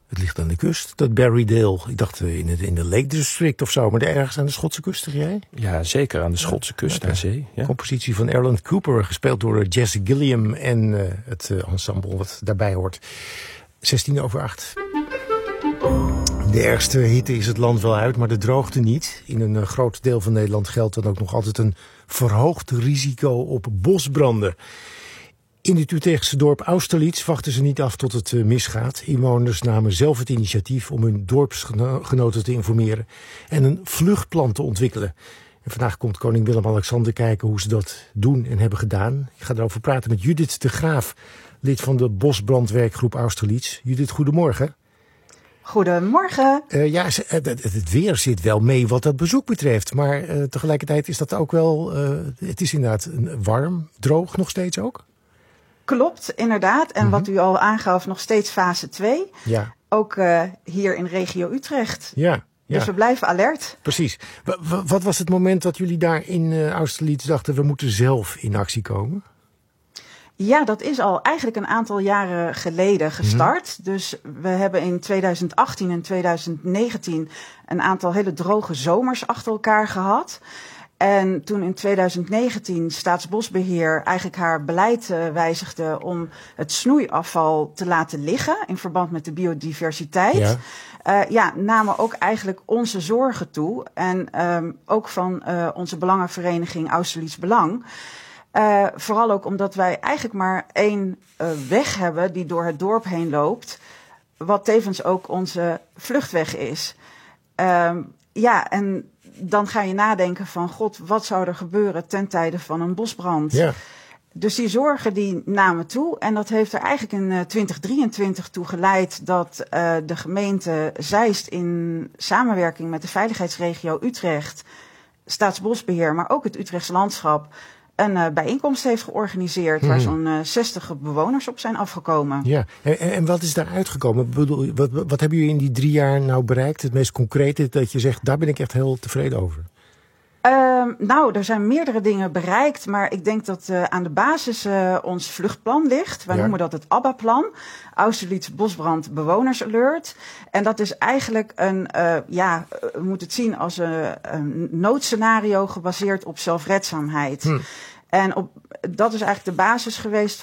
Het ligt aan de kust, dat Berrydale. Ik dacht in de Lake District of zo, maar ergens aan de Schotse kust, zeg jij? Ja, zeker aan de Schotse kust aan zee. Ja. Compositie van Erland Cooper, gespeeld door Jesse Gilliam en het ensemble wat daarbij hoort. 8:16. De ergste hitte is het land wel uit, maar de droogte niet. In een groot deel van Nederland geldt dan ook nog altijd een verhoogd risico op bosbranden. In het Utrechtse dorp Austerlitz wachten ze niet af tot het misgaat. Inwoners namen zelf het initiatief om hun dorpsgenoten te informeren en een vluchtplan te ontwikkelen. En vandaag komt koning Willem-Alexander kijken hoe ze dat doen en hebben gedaan. Ik ga erover praten met Judith de Graaf, lid van de bosbrandwerkgroep Austerlitz. Judith, goedemorgen. Goedemorgen. Het weer zit wel mee wat dat bezoek betreft. Maar tegelijkertijd is dat ook wel... het is inderdaad warm, droog nog steeds ook? Klopt, inderdaad. En wat u al aangaf, nog steeds fase 2. Ja. Ook hier in regio Utrecht. Ja. Dus we blijven alert. Precies. Wat was het moment dat jullie daar in Austerlitz dachten... we moeten zelf in actie komen? Ja, dat is al eigenlijk een aantal jaren geleden gestart. Dus we hebben in 2018 en 2019 een aantal hele droge zomers achter elkaar gehad. En toen in 2019 Staatsbosbeheer eigenlijk haar beleid wijzigde om het snoeiafval te laten liggen in verband met de biodiversiteit. Ja. Namen ook eigenlijk onze zorgen toe. En ook van onze belangenvereniging Austerlitz Belang. Vooral ook omdat wij eigenlijk maar één weg hebben die door het dorp heen loopt. Wat tevens ook onze vluchtweg is. En dan ga je nadenken van God, wat zou er gebeuren ten tijde van een bosbrand? Ja. Dus die zorgen die namen toe. En dat heeft er eigenlijk in 2023 toe geleid dat de gemeente Zeist in samenwerking met de veiligheidsregio Utrecht, Staatsbosbeheer, maar ook het Utrechtse landschap, een bijeenkomst heeft georganiseerd waar zo'n 60 bewoners op zijn afgekomen. Ja, en wat is daar uitgekomen? Wat hebben jullie in die 3 jaar nou bereikt? Het meest concrete dat je zegt, daar ben ik echt heel tevreden over. Er zijn meerdere dingen bereikt, maar ik denk dat aan de basis ons vluchtplan ligt. Wij noemen dat het ABBA-plan, Austerlitz Bosbrand Bewoners Alert. En dat is eigenlijk we moeten het zien als een noodscenario gebaseerd op zelfredzaamheid. En dat is eigenlijk de basis geweest